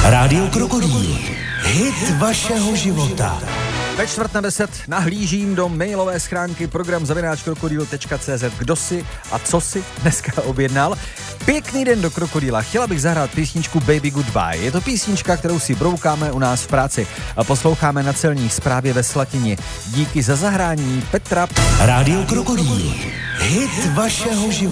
Rádio Krokodýl. Hit vašeho života. Ve 9:45 nahlížím do mailové schránky program@krokodýl.cz. Kdo si a co si dneska objednal? Pěkný den do Krokodýla. Chtěla bych zahrát písničku Baby Goodbye. Je to písnička, kterou si broukáme u nás v práci. Posloucháme na celní správě ve Slatině. Díky za zahrání Petra. Rádio Krokodýl. Hit vašeho života.